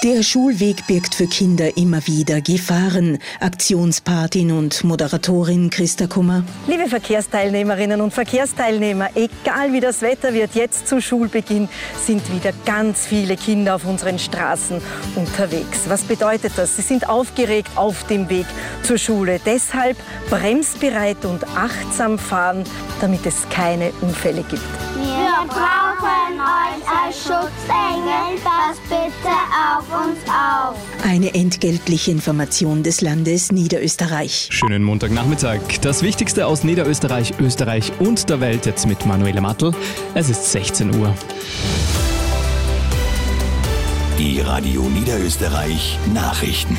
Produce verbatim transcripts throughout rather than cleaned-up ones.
Der Schulweg birgt für Kinder immer wieder Gefahren. Aktionspatin und Moderatorin Christa Kummer. Liebe Verkehrsteilnehmerinnen und Verkehrsteilnehmer, egal wie das Wetter wird, jetzt zu Schulbeginn sind wieder ganz viele Kinder auf unseren Straßen unterwegs. Was bedeutet das? Sie sind aufgeregt auf dem Weg zur Schule. Deshalb bremsbereit und achtsam fahren, damit es keine Unfälle gibt. Wir brauchen euch als Schutzengel, passt bitte auf uns auf. Eine entgeltliche Information des Landes Niederösterreich. Schönen Montagnachmittag. Das Wichtigste aus Niederösterreich, Österreich und der Welt jetzt mit Manuela Matl. Es ist sechzehn Uhr. Die Radio Niederösterreich Nachrichten.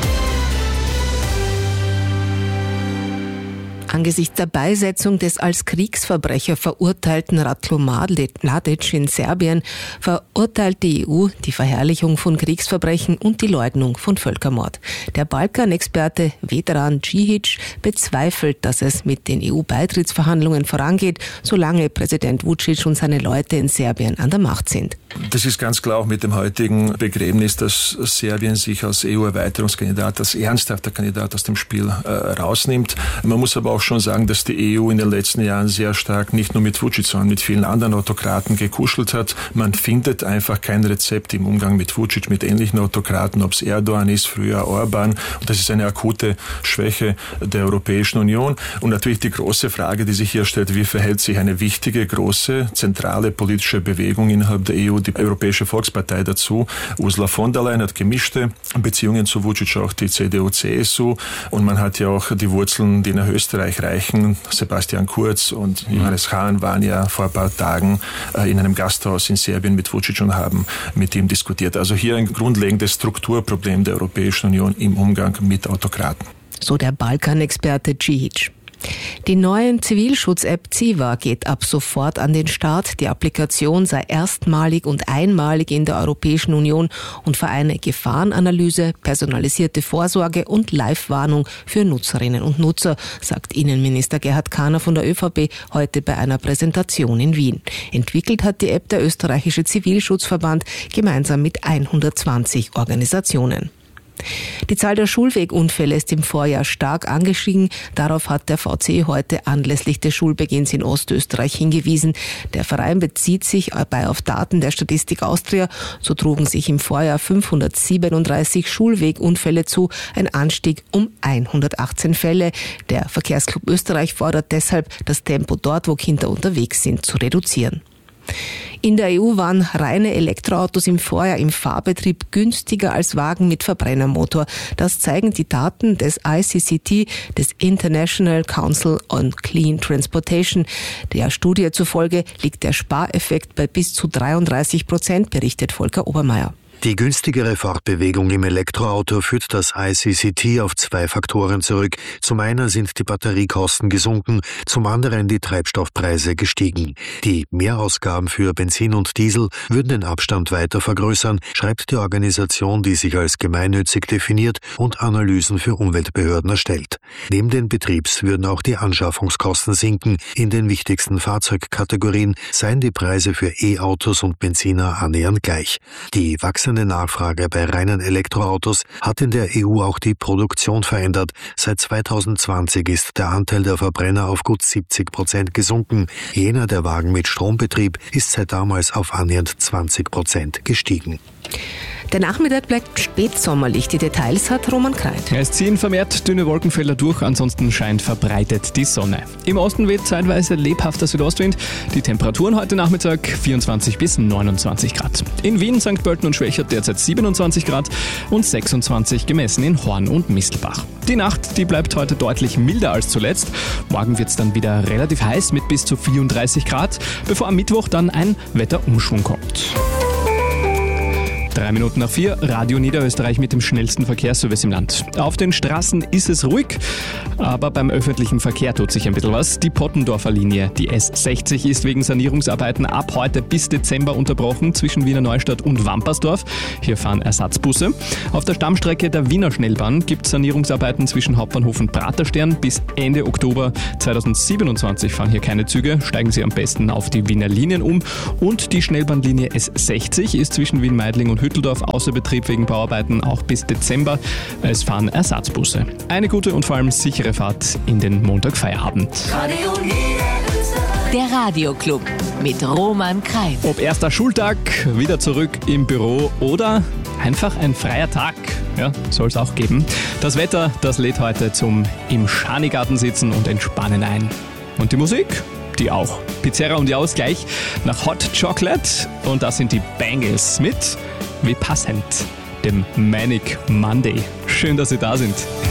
Angesichts der Beisetzung des als Kriegsverbrecher verurteilten Ratko Mladic in Serbien verurteilt die E U die Verherrlichung von Kriegsverbrechen und die Leugnung von Völkermord. Der Balkan-Experte Vedran Džižić bezweifelt, dass es mit den E U-Beitrittsverhandlungen vorangeht, solange Präsident Vučić und seine Leute in Serbien an der Macht sind. Das ist ganz klar auch mit dem heutigen Begräbnis, dass Serbien sich als E U-Erweiterungskandidat, als ernsthafter Kandidat aus dem Spiel äh, rausnimmt. Man muss aber auch schon sagen, dass die E U in den letzten Jahren sehr stark nicht nur mit Vučić, sondern mit vielen anderen Autokraten gekuschelt hat. Man findet einfach kein Rezept im Umgang mit Vučić, mit ähnlichen Autokraten, ob es Erdogan ist, früher Orban. Und das ist eine akute Schwäche der Europäischen Union. Und natürlich die große Frage, die sich hier stellt, wie verhält sich eine wichtige, große, zentrale politische Bewegung innerhalb der E U, die Europäische Volkspartei dazu. Ursula von der Leyen hat gemischte Beziehungen zu Vučić, auch die C D U C S U. Und man hat ja auch die Wurzeln, die nach Österreich reichen. Sebastian Kurz und Johannes Hahn waren ja vor ein paar Tagen in einem Gasthaus in Serbien mit Vučić und haben mit ihm diskutiert. Also hier ein grundlegendes Strukturproblem der Europäischen Union im Umgang mit Autokraten. So der Balkan-Experte Džižić. Die neue Zivilschutz-App Ziva geht ab sofort an den Start. Die Applikation sei erstmalig und einmalig in der Europäischen Union und vereine Gefahrenanalyse, personalisierte Vorsorge und Live-Warnung für Nutzerinnen und Nutzer, sagt Innenminister Gerhard Kahner von der ÖVP heute bei einer Präsentation in Wien. Entwickelt hat die App der österreichische Zivilschutzverband gemeinsam mit hundertzwanzig Organisationen. Die Zahl der Schulwegunfälle ist im Vorjahr stark angestiegen. Darauf hat der V C heute anlässlich des Schulbeginns in Ostösterreich hingewiesen. Der Verein bezieht sich dabei auf Daten der Statistik Austria. So trugen sich im Vorjahr fünfhundertsiebenunddreißig Schulwegunfälle zu, ein Anstieg um hundertachtzehn Fälle. Der Verkehrsclub Österreich fordert deshalb, das Tempo dort, wo Kinder unterwegs sind, zu reduzieren. In der E U waren reine Elektroautos im Vorjahr im Fahrbetrieb günstiger als Wagen mit Verbrennermotor. Das zeigen die Daten des I C C T, des International Council on Clean Transportation. Der Studie zufolge liegt der Spareffekt bei bis zu dreiunddreißig Prozent, berichtet Volker Obermeier. Die günstigere Fortbewegung im Elektroauto führt das I C C T auf zwei Faktoren zurück. Zum einen sind die Batteriekosten gesunken, zum anderen die Treibstoffpreise gestiegen. Die Mehrausgaben für Benzin und Diesel würden den Abstand weiter vergrößern, schreibt die Organisation, die sich als gemeinnützig definiert und Analysen für Umweltbehörden erstellt. Neben den Betriebs würden auch die Anschaffungskosten sinken. In den wichtigsten Fahrzeugkategorien seien die Preise für E-Autos und Benziner annähernd gleich. Die wachsende Nachfrage bei reinen Elektroautos hat in der E U auch die Produktion verändert. Seit zweitausendzwanzig ist der Anteil der Verbrenner auf gut siebzig Prozent gesunken. Jener der Wagen mit Strombetrieb ist seit damals auf annähernd zwanzig Prozent gestiegen. Der Nachmittag bleibt spätsommerlich. Die Details hat Roman Kreit. Es ziehen vermehrt dünne Wolkenfelder durch, ansonsten scheint verbreitet die Sonne. Im Osten weht zeitweise lebhafter Südostwind. Die Temperaturen heute Nachmittag vierundzwanzig bis neunundzwanzig Grad. In Wien, Sankt Pölten und Schwächert derzeit siebenundzwanzig Grad und sechsundzwanzig gemessen in Horn und Mistelbach. Die Nacht, die bleibt heute deutlich milder als zuletzt. Morgen wird es dann wieder relativ heiß mit bis zu vierunddreißig Grad, bevor am Mittwoch dann ein Wetterumschwung kommt. Drei Minuten nach vier, Radio Niederösterreich mit dem schnellsten Verkehrsservice im Land. Auf den Straßen ist es ruhig, aber beim öffentlichen Verkehr tut sich ein bisschen was. Die Pottendorfer Linie, die S sechzig, ist wegen Sanierungsarbeiten ab heute bis Dezember unterbrochen zwischen Wiener Neustadt und Wampersdorf. Hier fahren Ersatzbusse. Auf der Stammstrecke der Wiener Schnellbahn gibt es Sanierungsarbeiten zwischen Hauptbahnhof und Praterstern. Bis Ende Oktober zweitausendsiebenundzwanzig fahren hier keine Züge. Steigen Sie am besten auf die Wiener Linien um. Und die Schnellbahnlinie S sechzig ist zwischen Wien-Meidling und Hütteldorf außer Betrieb wegen Bauarbeiten auch bis Dezember. Es fahren Ersatzbusse. Eine gute und vor allem sichere Fahrt in den Montagfeierabend. Der Radioclub mit Roman Kreis. Ob erster Schultag, wieder zurück im Büro oder einfach ein freier Tag, ja, soll es auch geben. Das Wetter, das lädt heute zum im Schanigarten sitzen und entspannen ein. Und die Musik? Die auch. Pizzeria und die Ausgleich nach Hot Chocolate und das sind die Bangles mit Wie passend, dem Manic Monday. Schön, dass Sie da sind.